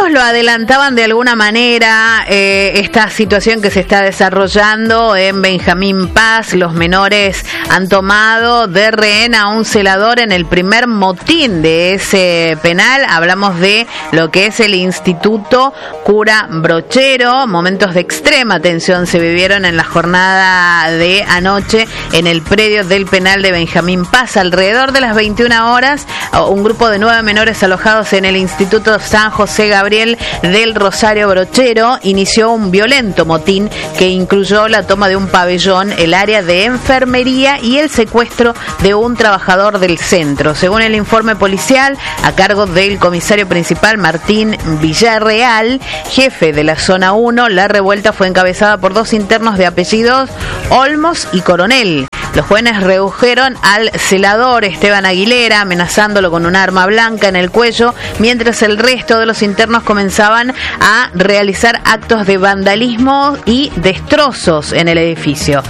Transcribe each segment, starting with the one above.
algunos lo adelantaban de alguna manera, esta situación que se está desarrollando en Benjamín Paz. Los menores han tomado de rehén a un celador en el primer motín de ese penal. Hablamos de lo que es el Instituto Cura Brochero. Momentos de extrema tensión se vivieron en la jornada de anoche en el predio del penal de Benjamín Paz. Alrededor de las 21 horas, un grupo de 9 menores alojados en el Instituto San José Gabriel del Rosario Brochero inició un violento motín que incluyó la toma de un pabellón, el área de enfermería y el secuestro de un trabajador del centro. Según el informe policial, a cargo del comisario principal Martín Villarreal, jefe de la zona 1, la revuelta fue encabezada por 2 internos de apellidos Olmos y Coronel. Los jóvenes redujeron al celador Esteban Aguilera, amenazándolo con un arma blanca en el cuello, mientras el resto de los internos comenzaban a realizar actos de vandalismo y destrozos en el edificio.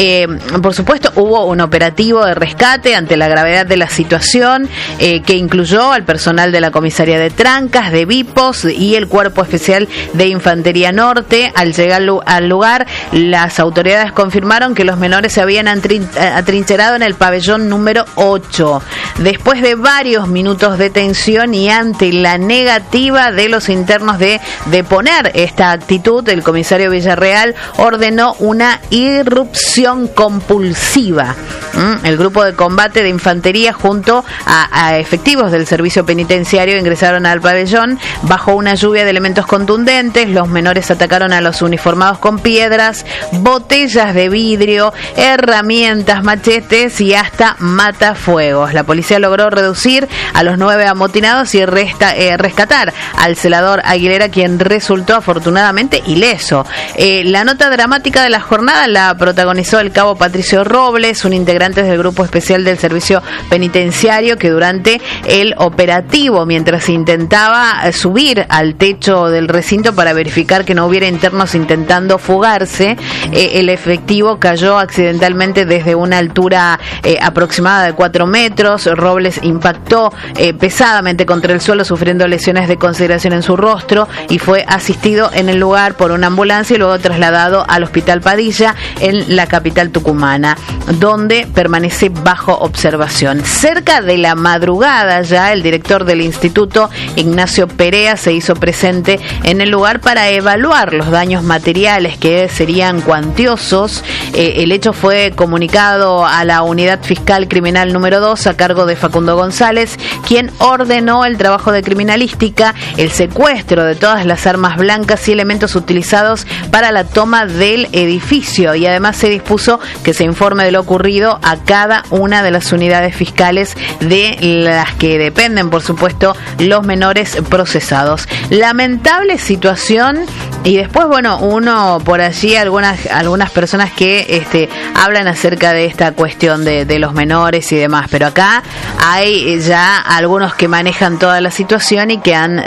Por supuesto, hubo un operativo de rescate ante la gravedad de la situación, que incluyó al personal de la comisaría de Trancas, de Vipos y el Cuerpo Especial de Infantería Norte. Al llegar al lugar, las autoridades confirmaron que los menores se habían atrincherado en el pabellón número 8. Después de varios minutos de tensión y ante la negativa de los internos de deponer esta actitud, el comisario Villarreal ordenó una irrupción compulsiva. El grupo de combate de infantería junto a efectivos del servicio penitenciario ingresaron al pabellón bajo una lluvia de elementos contundentes. Los menores atacaron a los uniformados con piedras, botellas de vidrio, herramientas, machetes y hasta matafuegos. La policía logró reducir a los 9 amotinados y rescatar al celador Aguilera, quien resultó afortunadamente ileso. La nota dramática de la jornada la protagonizó el cabo Patricio Robles, un integrante del Grupo Especial del Servicio Penitenciario, que durante el operativo, mientras intentaba subir al techo del recinto para verificar que no hubiera internos intentando fugarse, el efectivo cayó accidentalmente desde una altura aproximada de 4 metros. Robles impactó pesadamente contra el suelo, sufriendo lesiones de consideración en su rostro, y fue asistido en el lugar por una ambulancia y luego trasladado al Hospital Padilla en la capital tucumana, donde permanece bajo observación. Cerca de la madrugada ya, el director del instituto, Ignacio Perea, se hizo presente en el lugar para evaluar los daños materiales, que serían cuantiosos. El hecho fue comunicado a la Unidad Fiscal Criminal número 2 a cargo de Facundo González, quien ordenó el trabajo de criminalística, el secuestro de todas las armas blancas y elementos utilizados para la toma del edificio, y además se dispuso que se informe de lo ocurrido a cada una de las unidades fiscales de las que dependen, por supuesto, los menores procesados. Lamentable situación. Y después, bueno, uno por allí, algunas personas que hablan acerca de esta cuestión de los menores y demás, pero acá hay ya algunos que manejan toda la situación y que han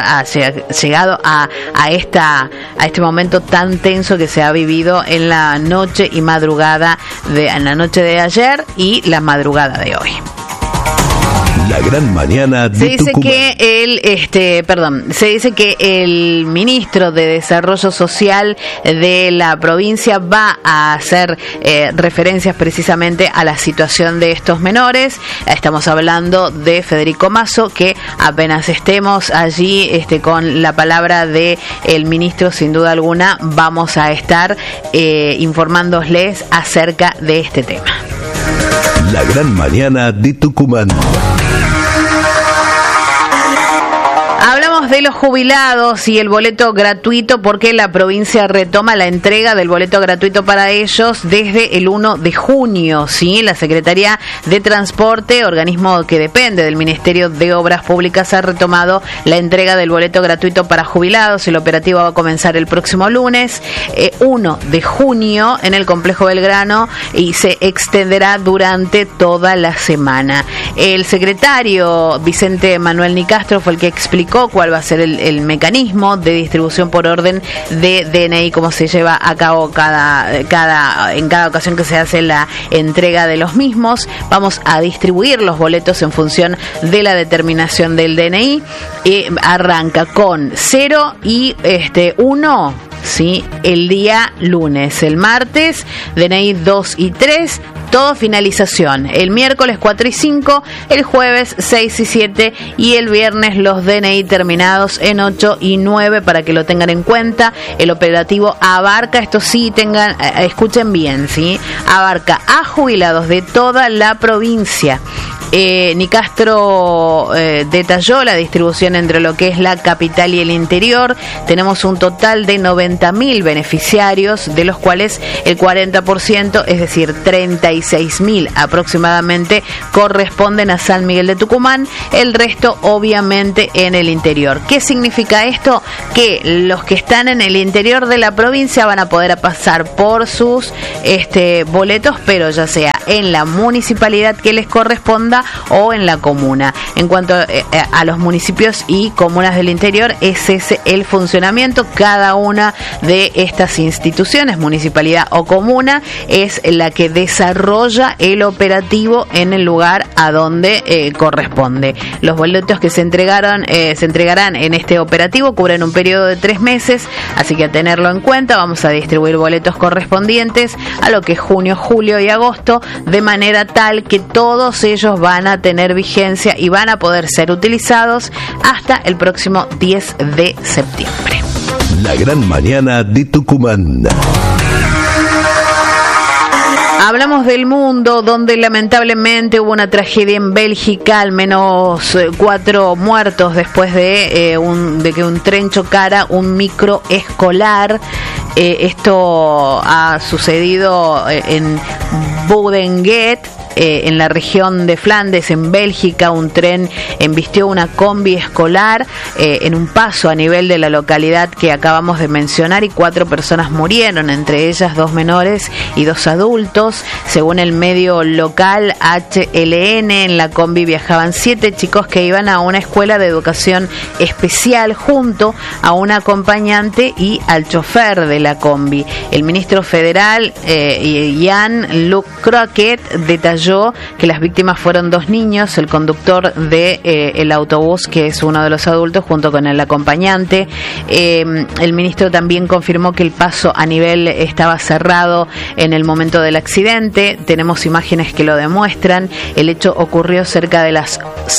llegado a este momento tan tenso que se ha vivido en la noche y madrugada en la noche de ayer y la madrugada de hoy. La gran mañana de se dice Tucumán. Se dice que el ministro de Desarrollo Social de la provincia va a hacer referencias precisamente a la situación de estos menores. Estamos hablando de Federico Mazo, que apenas estemos allí con la palabra de el ministro, sin duda alguna vamos a estar informándoles acerca de este tema. La gran mañana de Tucumán. Hablamos de los jubilados y el boleto gratuito, porque la provincia retoma la entrega del boleto gratuito para ellos desde el 1 de junio. ¿Sí? La Secretaría de Transporte, organismo que depende del Ministerio de Obras Públicas, ha retomado la entrega del boleto gratuito para jubilados. El operativo va a comenzar el próximo lunes, 1 de junio, en el Complejo Belgrano, y se extenderá durante toda la semana. El secretario Vicente Manuel Nicastro fue el que explicó cuál va a va a ser el mecanismo de distribución por orden de DNI, como se lleva a cabo en cada ocasión que se hace la entrega de los mismos. Vamos a distribuir los boletos en función de la determinación del DNI. Arranca con 0 y 1, ¿sí? El día lunes. El martes, DNI 2 y 3, todo finalización. El miércoles 4 y 5, el jueves 6 y 7 y el viernes los DNI terminados en 8 y 9, para que lo tengan en cuenta. El operativo abarca, esto sí, escuchen bien, ¿sí? Abarca a jubilados de toda la provincia. Nicastro detalló la distribución entre lo que es la capital y el interior. Tenemos un total de 90.000 beneficiarios, de los cuales el 40%, es decir, 36.000 aproximadamente, corresponden a San Miguel de Tucumán, el resto obviamente en el interior. ¿Qué significa esto? Que los que están en el interior de la provincia van a poder pasar por sus boletos, pero ya sea en la municipalidad que les corresponda o en la comuna. En cuanto a los municipios y comunas del interior, es ese el funcionamiento. Cada una de estas instituciones, municipalidad o comuna, es la que desarrolla el operativo en el lugar a donde corresponde. Los boletos que se entregarán en este operativo cubren un periodo de 3 meses, así que a tenerlo en cuenta. Vamos a distribuir boletos correspondientes a lo que es junio, julio y agosto, de manera tal que todos ellos van a tener vigencia y van a poder ser utilizados hasta el próximo 10 de septiembre. La gran mañana de Tucumán. Hablamos del mundo, donde lamentablemente hubo una tragedia en Bélgica, al menos 4 muertos después de que un tren chocara un microescolar. Esto ha sucedido en Budenget, en la región de Flandes, en Bélgica. Un tren embistió una combi escolar en un paso a nivel de la localidad que acabamos de mencionar, y 4 personas murieron, entre ellas 2 menores y 2 adultos. Según el medio local HLN, en la combi viajaban 7 chicos que iban a una escuela de educación especial junto a un acompañante y al chofer de la combi. El ministro federal Jan-Luc Croquet detalló que las víctimas fueron 2 niños, el conductor de el autobús, que es uno de los adultos, junto con el acompañante. El ministro también confirmó que el paso a nivel estaba cerrado en el momento del accidente. Tenemos imágenes que lo demuestran. El hecho ocurrió cerca de las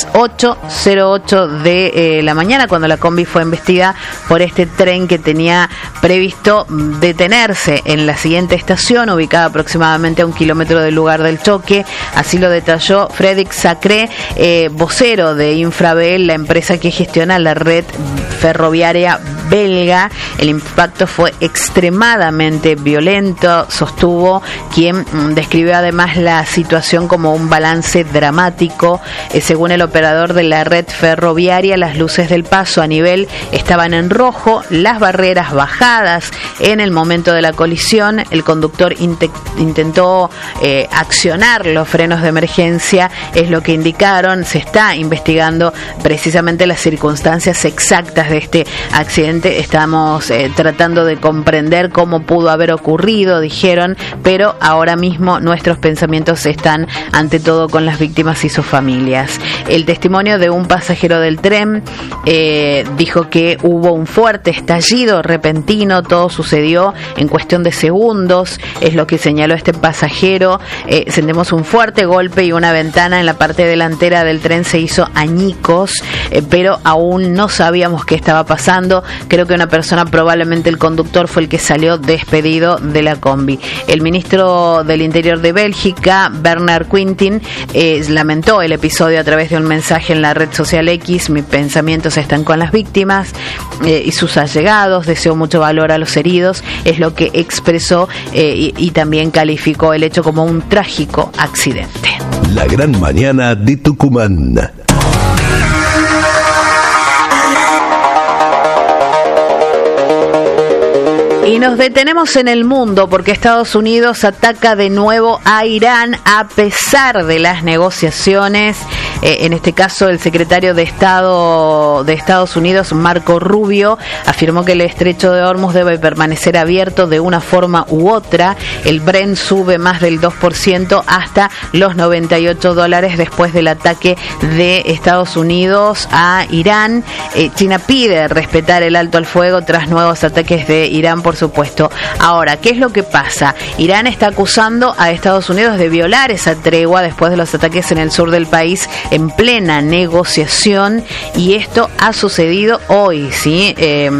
8:08 de la mañana, cuando la combi fue embestida por este tren que tenía previsto detenerse en la siguiente estación, ubicada aproximadamente a 1 kilómetro del lugar del choque. Así lo detalló Frédéric Sacré, vocero de Infrabel, la empresa que gestiona la red ferroviaria belga. El impacto fue extremadamente violento, sostuvo, quien describió además la situación como un balance dramático. Según el operador de la red ferroviaria, las luces del paso a nivel estaban en rojo, las barreras bajadas en el momento de la colisión. El conductor intentó accionar los frenos de emergencia, es lo que indicaron. Se está investigando precisamente las circunstancias exactas de este accidente. Estamos tratando de comprender cómo pudo haber ocurrido, dijeron, pero ahora mismo nuestros pensamientos están ante todo con las víctimas y sus familias. El testimonio de un pasajero del tren dijo que hubo un fuerte estallido repentino, todo sucedió en cuestión de segundos, es lo que señaló este pasajero. Sentimos un fuerte golpe y una ventana en la parte delantera del tren se hizo añicos, pero aún no sabíamos qué estaba pasando. Creo que una persona, probablemente el conductor, fue el que salió despedido de la combi. El ministro del Interior de Bélgica, Bernard Quintin, lamentó el episodio a través de un mensaje en la red social X. Mis pensamientos están con las víctimas y sus allegados, deseo mucho valor a los heridos, es lo que expresó, y también calificó el hecho como un trágico accidente. La gran mañana de Tucumán. Y nos detenemos en el mundo porque Estados Unidos ataca de nuevo a Irán a pesar de las negociaciones. En este caso, el secretario de Estado de Estados Unidos, Marco Rubio, afirmó que el estrecho de Hormuz debe permanecer abierto de una forma u otra. El Brent sube más del 2% hasta los $98 después del ataque de Estados Unidos a Irán. China pide respetar el alto al fuego tras nuevos ataques de Irán, por supuesto. Ahora, ¿qué es lo que pasa? Irán está acusando a Estados Unidos de violar esa tregua después de los ataques en el sur del país en plena negociación, y esto ha sucedido hoy, ¿sí?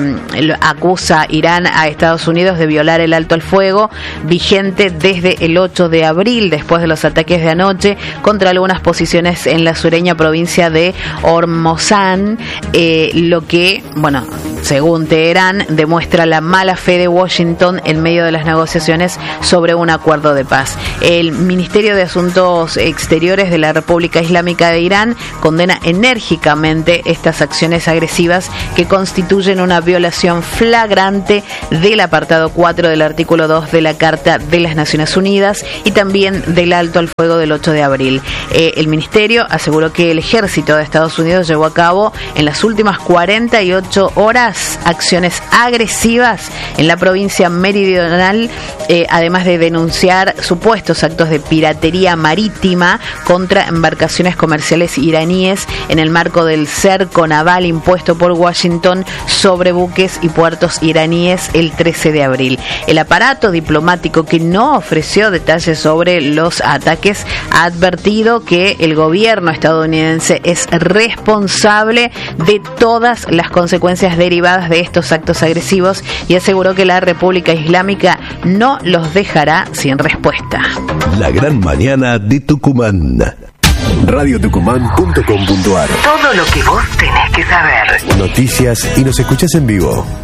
Acusa Irán a Estados Unidos de violar el alto al fuego vigente desde el 8 de abril, después de los ataques de anoche contra algunas posiciones en la sureña provincia de Hormozán, lo que, bueno, según Teherán, demuestra la mala fe de Washington en medio de las negociaciones sobre un acuerdo de paz. El Ministerio de Asuntos Exteriores de la República Islámica de Irán condena enérgicamente estas acciones agresivas que constituyen una violación flagrante del apartado 4 del artículo 2 de la Carta de las Naciones Unidas y también del alto al fuego del 8 de abril. El ministerio aseguró que el ejército de Estados Unidos llevó a cabo en las últimas 48 horas acciones agresivas en la provincia meridional, además de denunciar supuestos actos de piratería marítima contra embarcaciones comerciales iraníes en el marco del cerco naval impuesto por Washington sobre buques y puertos iraníes el 13 de abril. El aparato diplomático, que no ofreció detalles sobre los ataques, ha advertido que el gobierno estadounidense es responsable de todas las consecuencias derivadas de estos actos agresivos y aseguró que la República Islámica no los dejará sin respuesta. La gran mañana de Tucumán. radiotucumán.com.ar. Todo lo que vos tenés que saber. Noticias y nos escuchás en vivo.